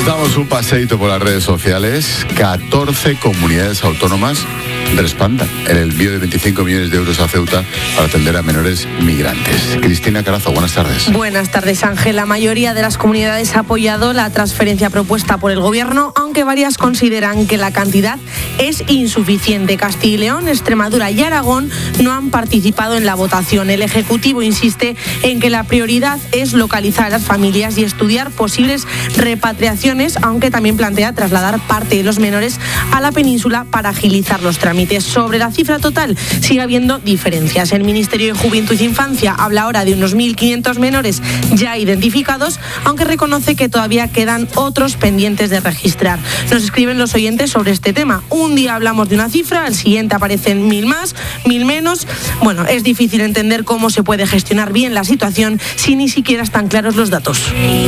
Damos un paseíto por las redes sociales. 14 comunidades autónomas respaldan el envío de 25 millones de euros a Ceuta para atender a menores migrantes. Cristina Carazo, buenas tardes. Buenas tardes, Ángel. La mayoría de las comunidades ha apoyado la transferencia propuesta por el Gobierno, aunque varias consideran que la cantidad es insuficiente. Castilla y León, Extremadura y Aragón no han participado en la votación. El Ejecutivo insiste en que la prioridad es localizar a las familias y estudiar posibles repatriaciones, aunque también plantea trasladar parte de los menores a la península para agilizar los trámites. Sobre la cifra total sigue habiendo diferencias. El Ministerio de Juventud e Infancia habla ahora de unos 1.500 menores ya identificados, aunque reconoce que todavía quedan otros pendientes de registrar. Nos escriben los oyentes sobre este tema. Un día hablamos de una cifra, al siguiente aparecen 1.000 más, 1.000 menos. Bueno, es difícil entender cómo se puede gestionar bien la situación si ni siquiera están claros los datos.